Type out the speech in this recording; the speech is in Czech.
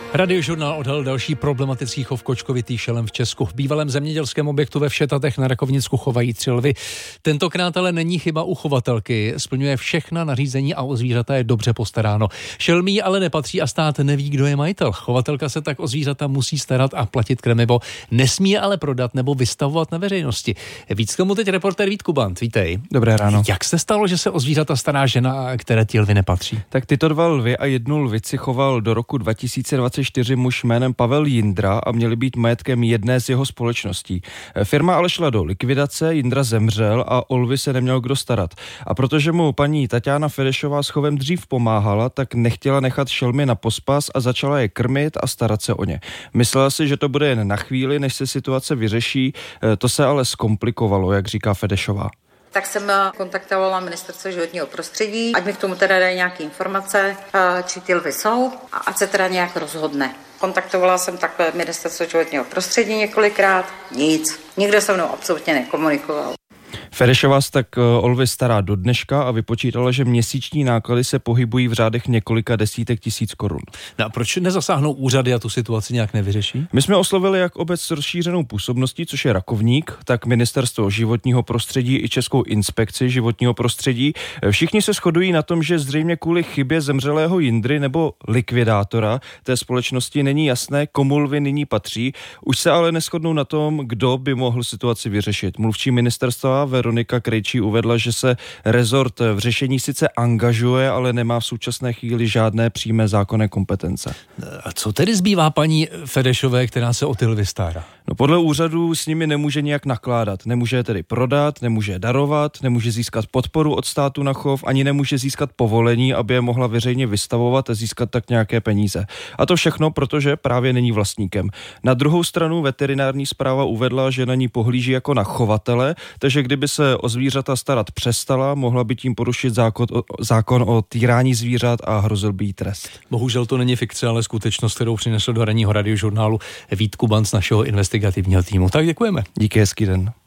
Radiožurnál odhalil další problematický chov kočkovitých šelem v Česku. V bývalém zemědělském objektu ve Všetatech na Rakovnicku chovají 3 lvy. Tentokrát ale není chyba u chovatelky. Splňuje všechna nařízení a o zvířata je dobře postaráno. Šelmí ale nepatří a stát neví, kdo je majitel. Chovatelka se tak o zvířata musí starat a platit krmivo. Nesmí je ale prodat nebo vystavovat na veřejnosti. Víc k tomu teď reportér Vít Kubant. Vítej. Dobré ráno. Jak se stalo, že se o zvířata stará žena, které ti lvy nepatří? Tak tyto 2 lvy a 1 lvici choval do roku 2024 muž jménem Pavel Jindra a měli být majetkem jedné z jeho společností. Firma ale šla do likvidace, Jindra zemřel a o lvy se neměl kdo starat. A protože mu paní Taťána Fedešová s chovem dřív pomáhala, tak nechtěla nechat šelmy na pospas a začala je krmit a starat se o ně. Myslela si, že to bude jen na chvíli, než se situace vyřeší, to se ale zkomplikovalo, jak říká Fedešová. Tak jsem kontaktovala ministerstvo životního prostředí, ať mi k tomu teda dají nějaké informace, či ty lvy jsou a ať se teda nějak rozhodne. Kontaktovala jsem takhle ministerstvo životního prostředí několikrát, nic. Nikdo se mnou absolutně nekomunikoval. Fedešová se tak o lvy stará do dneška a vypočítala, že měsíční náklady se pohybují v řádech několika desítek tisíc korun. No a proč nezasáhnou úřady a tu situaci nějak nevyřeší? My jsme oslovili jak obec s rozšířenou působností, což je Rakovník, tak ministerstvo životního prostředí i Českou inspekci životního prostředí. Všichni se shodují na tom, že zřejmě kvůli chybě zemřelého Jindry nebo likvidátora té společnosti není jasné, komu lvy nyní patří. Už se ale neshodnou na tom, kdo by mohl situaci vyřešit. Mluvčí ministerstva Veronika Krejčí uvedla, že se rezort v řešení sice angažuje, ale nemá v současné chvíli žádné přímé zákonné kompetence. A co tedy zbývá paní Fedešové, která se o ty lvy stará? No podle úřadu s nimi nemůže nijak nakládat. Nemůže je tedy prodat, nemůže je darovat, nemůže získat podporu od státu na chov, ani nemůže získat povolení, aby je mohla veřejně vystavovat a získat tak nějaké peníze. A to všechno, protože právě není vlastníkem. Na druhou stranu veterinární správa uvedla, že na ní pohlíží jako na chovatele, takže kdyby se o zvířata starat přestala, mohla by tím porušit zákon o týrání zvířat a hrozil by jí trest. Bohužel to není fikce, ale skutečnost, kterou přinesl do ranního radiožurnálu Vít Kubant z našeho investigativního týmu. Tak děkujeme. Díky, hezký den.